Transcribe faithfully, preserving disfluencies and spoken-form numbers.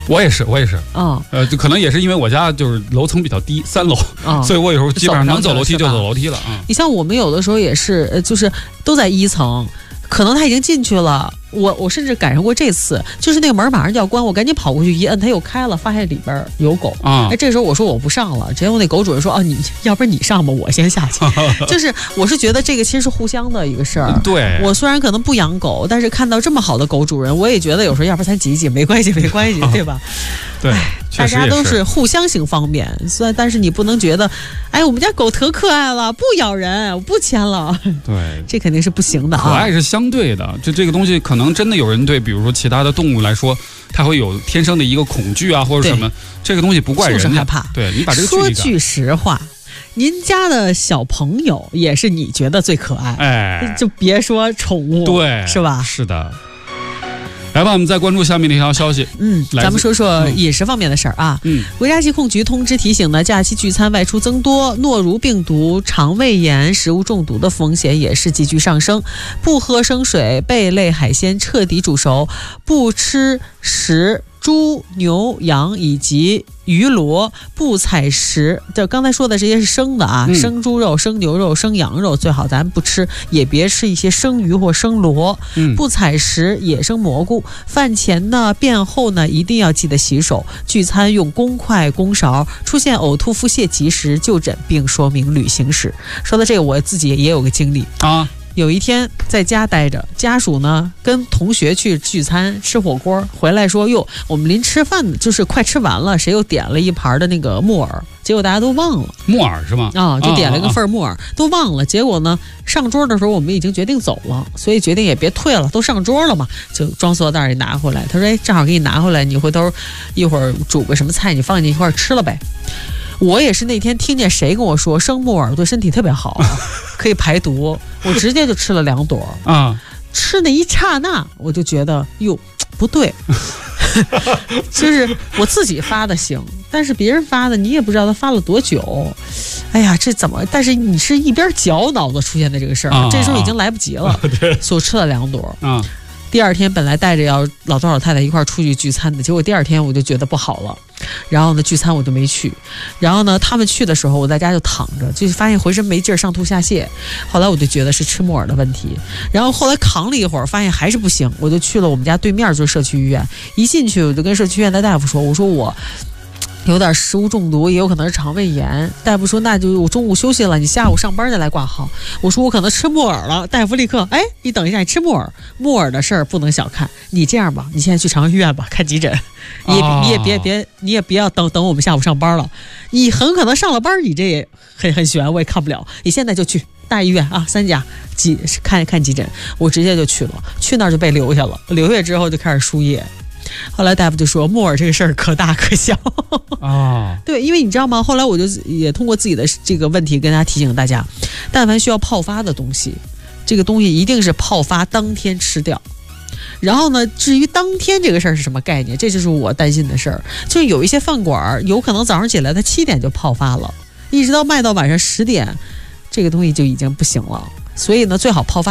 我也是，我也是， 嗯， 呃，就可能也是因为我家就是楼层比较低，三楼， 嗯、 所以我有时候基本上能走楼梯就走楼梯了啊、嗯。 你像我们有的时候也是，呃，就是都在一层，可能他已经进去了。我我甚至赶上过这次，就是那个门马上就要关，我赶紧跑过去一摁，他又开了，发现里边有狗啊！ 哎，这时候我说我不上了，结果那狗主人说哦，你要不然你上吧，我先下去。就是我是觉得这个其实是互相的一个事儿。 对， 我虽然可能不养狗，但是看到这么好的狗主人，我也觉得有时候要不然咱挤挤没关系，没关系，对吧？ 对， 大家都是互相行方便，所以但是你不能觉得，哎，我们家狗可可爱了，不咬人，我不牵了。 对， 这肯定是不行的啊。 可爱是相对的，就这个东西可能真的有人对，比如说其他的动物来说，它会有天生的一个恐惧啊，或者什么，这个东西不怪人家， 就是害怕。 对你把这个说句实话。您家的小朋友也是你觉得最可爱， 哎， 就别说宠物， 对， 是吧？ 是的。来吧，我们再关注下面的一条消息。 嗯，咱们说说饮食方面的事儿啊。 嗯， 国家疾控局通知提醒呢，假期聚餐外出增多，诺如病毒、肠胃炎、食物中毒的风险也是急剧上升。不喝生水、贝类、海鲜彻底煮熟，不吃食。猪、牛、羊以及鱼螺，不采食。这刚才说的这些是生的啊，嗯、生猪肉、生牛肉、生羊肉最好咱不吃，也别吃一些生鱼或生螺。 嗯、 不采食野生蘑菇。饭前呢、便后呢，一定要记得洗手。聚餐用公筷、公勺。出现呕吐、腹泻，及时就诊并说明旅行史。说到这个，我自己也有个经历啊。 有一天在家待着，家属呢跟同学去聚餐吃火锅，回来说哟，我们临吃饭就是快吃完了，谁又点了一盘的那个木耳，结果大家都忘了。 木耳是吗？ 啊，就点了一个份木耳，啊啊啊都忘了。结果呢，上桌的时候我们已经决定走了，所以决定也别退了，都上桌了嘛，就装塑料袋里拿回来。他说，哎，正好给你拿回来，你回头一会儿煮个什么菜，你放进一块吃了呗。我也是那天听见谁跟我说生木耳对身体特别好，可以排毒，我直接就吃了两朵啊。 吃那一刹那，我就觉得哟不对，就是我自己发的行，但是别人发的你也不知道他发了多久。哎呀，这怎么？但是你是一边嚼脑子出现的这个事儿，啊、这时候已经来不及了，所以我吃了两朵啊。 第二天本来带着要老头老太太一块出去聚餐的，结果第二天我就觉得不好了，然后呢聚餐我就没去，然后呢他们去的时候我在家就躺着，就是发现浑身没劲儿，上吐下泻，后来我就觉得是吃木耳的问题，然后后来扛了一会儿发现还是不行，我就去了我们家对面就是社区医院，一进去我就跟社区医院的大夫说，我说我有点食物中毒，也有可能是肠胃炎。大夫说那就我中午休息了，你下午上班再来挂号。我说我可能吃木耳了，大夫立刻哎，你等一下，你吃木耳，木耳的事儿不能小看。你这样吧，你现在去长庚医院吧，看急诊。你也、哦、你也别别你也不要等等我们下午上班了，你很可能上了班，你这也很很悬，我也看不了。你现在就去大医院啊，三甲急看看急诊。我直接就去了，去那儿就被留下了，留下之后就开始输液。后来大夫就说木耳这个事儿可大可小啊， 对，因为你知道吗？后来我就也通过自己的这个问题跟大家提醒大家，但凡需要泡发的东西，这个东西一定是泡发当天吃掉。然后呢，至于当天这个事儿是什么概念，这就是我担心的事儿。就是有一些饭馆有可能早上起来他七点就泡发了，一直到卖到晚上十点，这个东西就已经不行了。所以呢，最好泡发